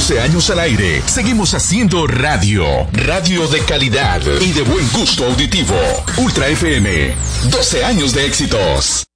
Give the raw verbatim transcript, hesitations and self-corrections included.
doce años al aire, seguimos haciendo radio. Radio de calidad y de buen gusto auditivo. Ultra F M. doce años de éxitos.